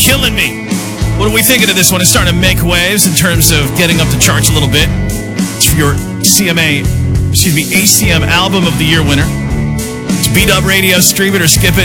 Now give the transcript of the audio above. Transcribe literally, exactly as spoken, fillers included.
Killing Me. What are we thinking of this one? It's starting to make waves in terms of getting up the charts a little bit. It's your C M A, excuse me, A C M Album of the Year winner. It's B-Dub Radio. Stream it or skip it.